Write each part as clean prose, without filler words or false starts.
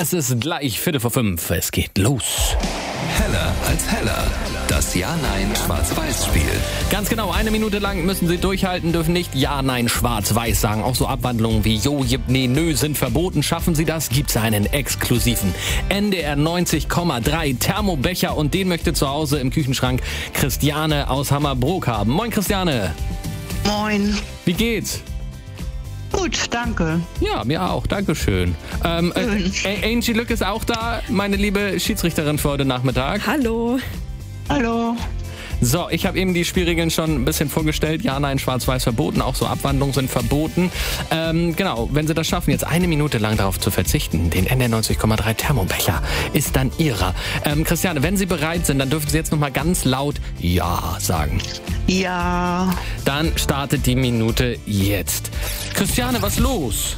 Es ist gleich 4:45. Es geht los. Heller als Heller. Das Ja-Nein-Schwarz-Weiß-Spiel. Ganz genau, 1 Minute lang müssen Sie durchhalten, dürfen nicht Ja, Nein, Schwarz-Weiß sagen. Auch so Abwandlungen wie Jo, Jip, Nee, Nö sind verboten. Schaffen Sie das, gibt's einen exklusiven NDR 90,3 Thermobecher und den möchte zu Hause im Küchenschrank Christiane aus Hammerbrook haben. Moin Christiane. Moin. Wie geht's? Gut, danke. Ja, mir auch. Dankeschön. Angie Lück ist auch da, meine liebe Schiedsrichterin für heute Nachmittag. Hallo. Hallo. So, ich habe eben die Spielregeln schon ein bisschen vorgestellt. Ja, Nein, Schwarz-Weiß verboten. Auch so Abwandlungen sind verboten. Genau, wenn Sie das schaffen, jetzt 1 Minute lang darauf zu verzichten, den NDR 90,3 Thermobecher ist dann Ihrer. Christiane, wenn Sie bereit sind, dann dürfen Sie jetzt nochmal ganz laut Ja sagen. Ja. Dann startet die Minute jetzt. Christiane, was los?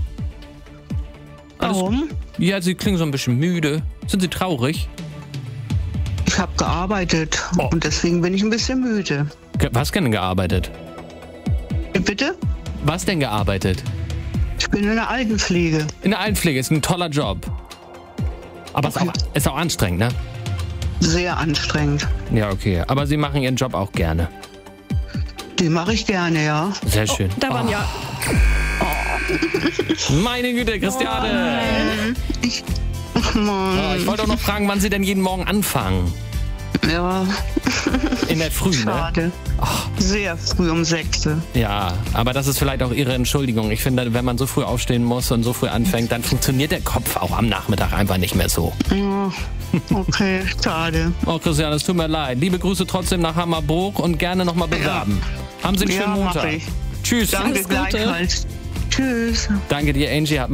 Warum? Ja, Sie klingen so ein bisschen müde. Sind Sie traurig? Ich habe gearbeitet Oh. und deswegen bin ich ein bisschen müde. Was denn gearbeitet? Bitte? Was denn gearbeitet? Ich bin in der Altenpflege. In der Altenpflege ist ein toller Job. Aber Okay. ist auch anstrengend, ne? Sehr anstrengend. Ja, okay. Aber Sie machen Ihren Job auch gerne. Die mache ich gerne, ja. Sehr schön. Da waren ja. Meine Güte, Christiane. Ach Mann. Oh, ich wollte auch noch fragen, wann Sie denn jeden Morgen anfangen. Ja, In der Früh, ne? schade. Sehr früh um 6. Ja, aber das ist vielleicht auch Ihre Entschuldigung. Ich finde, wenn man so früh aufstehen muss und so früh anfängt, dann funktioniert der Kopf auch am Nachmittag einfach nicht mehr so. Ja, okay, schade. Oh, Christiane, es tut mir leid. Liebe Grüße trotzdem nach Hammerbrook und gerne nochmal bewerben. Haben Sie einen schönen Ja, mach Montag. ich. Tschüss. Danke Alles Gute. gleichfalls. Tschüss. Danke dir, Angie. Hat